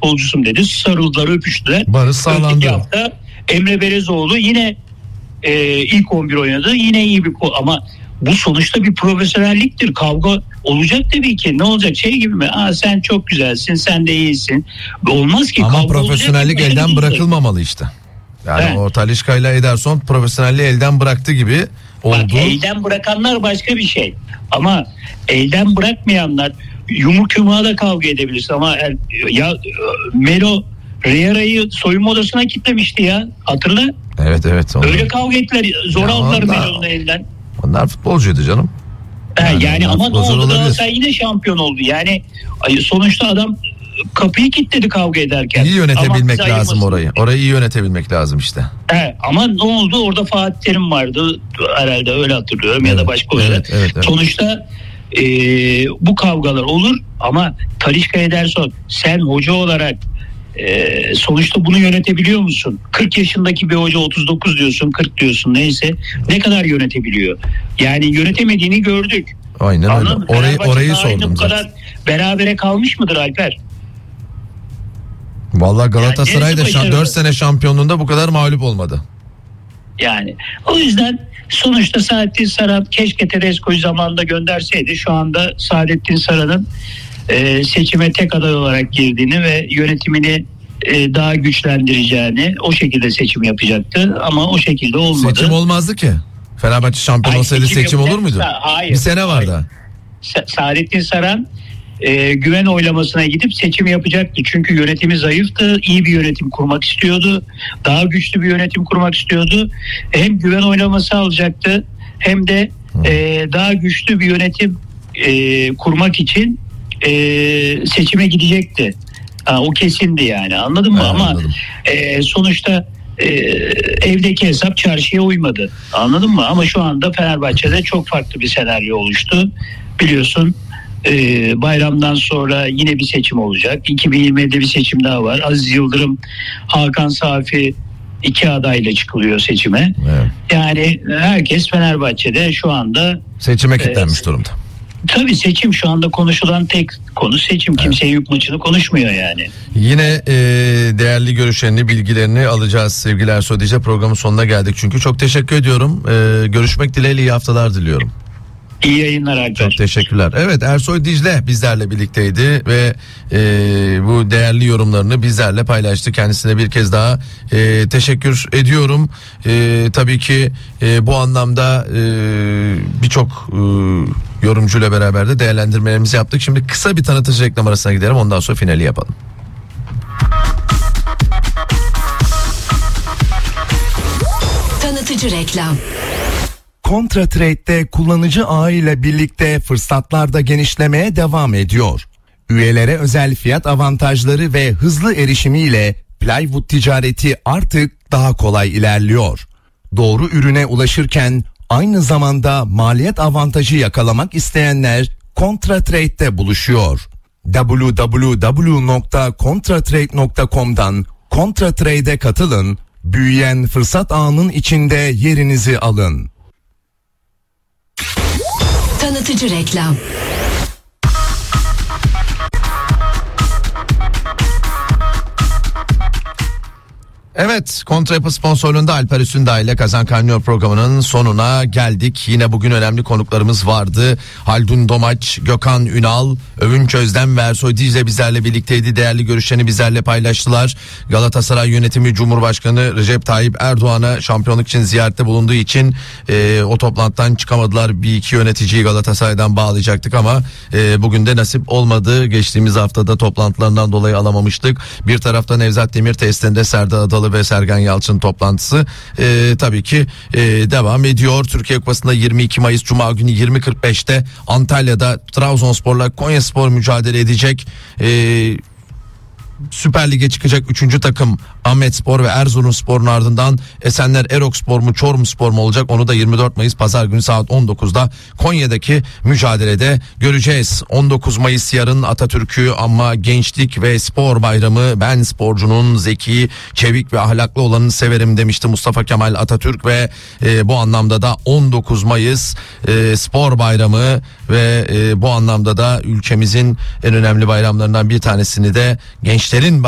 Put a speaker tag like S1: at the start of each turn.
S1: futbolcusum dedi. Sarıldılar, öpüştüler.
S2: Barış sağlandı.
S1: Önceki hafta Emre Belezoğlu yine ilk 11 oynadı. Yine iyi bir ama bu sonuçta bir profesyonelliktir. Kavga olacak tabii ki. Ne olacak? Şey gibi mi? Sen çok güzelsin, sen de iyisin. Olmaz ki.
S2: Ama profesyonellik elden bırakılmamalı işte. Yani o Talisca ile Ederson profesyonelliği elden bıraktı gibi oldu.
S1: Bak, elden bırakanlar başka bir şey. Ama elden bırakmayanlar yumruk yumruğa da kavga edebilirsin. Ama Melo Riera'yı soyunma odasına kilitlemişti ya. Hatırla.
S2: Evet.
S1: Öyle kavga ettiler. Zor aldılar Melo'nun elinden.
S2: Onlar futbolcuydu canım.
S1: Yani ama ne oldu? Galatasaray yine şampiyon oldu. Yani sonuçta adam kapıyı kilitledi kavga ederken.
S2: İyi yönetebilmek lazım orayı. Orayı iyi yönetebilmek lazım işte.
S1: Ama ne oldu? Orada Fatih Terim vardı. Herhalde öyle hatırlıyorum, ya da başka hoca.
S2: Evet.
S1: Sonuçta bu kavgalar olur ama Talisca Ederson, sen hoca olarak sonuçta bunu yönetebiliyor musun? 40 yaşındaki bir hoca, 39 diyorsun, 40 diyorsun, neyse, ne kadar yönetebiliyor? Yani yönetemediğini gördük.
S2: Aynen öyle. Orayı sordum
S1: bu kadar berabere kalmış mıdır Alper?
S2: Vallahi Galatasaray da 4 sene şampiyonluğunda bu kadar mağlup olmadı.
S1: Yani o yüzden sonuçta Saadettin Saran keşke Tedesco'yu zamanında gönderseydi. Şu anda Saadettin Saran'ın seçime tek aday olarak girdiğini ve yönetimini daha güçlendireceğini, o şekilde seçim yapacaktı ama o şekilde olmadı.
S2: Seçim olmazdı ki. Fenerbahçe şampiyon olsaydı seçim olur muydu?
S1: Hayır.
S2: Bir sene vardı.
S1: Saadettin Saran güven oylamasına gidip seçim yapacaktı. Çünkü yönetimi zayıftı. İyi bir yönetim kurmak istiyordu. Daha güçlü bir yönetim kurmak istiyordu. Hem güven oylaması alacaktı hem de daha güçlü bir yönetim kurmak için seçime gidecekti. O kesindi yani, anladın mı? Ama sonuçta evdeki hesap çarşıya uymadı, anladın mı? Ama şu anda Fenerbahçe'de çok farklı bir senaryo oluştu. Biliyorsun, bayramdan sonra yine bir seçim olacak. 2020'de bir seçim daha var. Aziz Yıldırım, Hakan Safi 2 adayla çıkılıyor seçime. Evet. Yani herkes Fenerbahçe'de şu anda
S2: seçime kilitlenmiş durumda.
S1: Tabii seçim şu anda konuşulan tek konu seçim. Kimse yük maçını konuşmuyor yani.
S2: Yine değerli görüşlerini, bilgilerini alacağız sevgili Ersoy Dicle. Programın sonuna geldik çünkü. Çok teşekkür ediyorum. Görüşmek dileğiyle, iyi haftalar diliyorum.
S1: İyi yayınlar Alper.
S2: Çok teşekkürler. Evet, Ersoy Dicle bizlerle birlikteydi ve bu değerli yorumlarını bizlerle paylaştı. Kendisine bir kez daha teşekkür ediyorum. Tabii ki bu anlamda birçok yorumcuyla beraber de değerlendirmelerimizi yaptık. Şimdi kısa bir tanıtıcı reklam arasına gidelim. Ondan sonra finali yapalım.
S3: Tanıtıcı reklam.
S4: Kontratrade'de kullanıcı ağı ile birlikte fırsatlar da genişlemeye devam ediyor. Üyelere özel fiyat avantajları ve hızlı erişimiyle plywood ticareti artık daha kolay ilerliyor. Doğru ürüne ulaşırken aynı zamanda maliyet avantajı yakalamak isteyenler Kontratrade'de buluşuyor. www.kontratrade.com'dan Kontratrade'e katılın, büyüyen fırsat ağının içinde yerinizi alın.
S3: Tanıtıcı reklam.
S2: Evet, Kontrapı sponsorluğunda Alper Üstündağ ile Kazan Kaynıyor programının sonuna geldik. Yine bugün önemli konuklarımız vardı. Haldun Domaç, Gökhan Ünal, Övünç Özden ve Ersoy Dicle bizlerle birlikteydi. Değerli görüşlerini bizlerle paylaştılar. Galatasaray yönetimi Cumhurbaşkanı Recep Tayyip Erdoğan'a şampiyonluk için ziyarette bulunduğu için o toplantıdan çıkamadılar. Bir iki yöneticiyi Galatasaray'dan bağlayacaktık ama bugün de nasip olmadı. Geçtiğimiz haftada toplantılarından dolayı alamamıştık. Bir taraftan Nevzat Demir testinde Serdar Adalı ve Sergen Yalçın toplantısı tabii ki devam ediyor. Türkiye Kupası'nda 22 Mayıs Cuma günü 20.45'te Antalya'da Trabzonspor'la Konyaspor mücadele edecek. Süper Lig'e çıkacak 3. takım Ahmetspor ve Erzurumspor'un ardından Esenler Erokspor mu Çorumspor mu olacak, onu da 24 Mayıs Pazar günü saat 19'da Konya'daki mücadelede göreceğiz. 19 Mayıs yarın Atatürk'ü ama Gençlik ve Spor Bayramı. Ben sporcunun zeki, çevik ve ahlaklı olanını severim demişti Mustafa Kemal Atatürk ve bu anlamda da 19 Mayıs Spor Bayramı ve bu anlamda da ülkemizin en önemli bayramlarından bir tanesini de gençlerin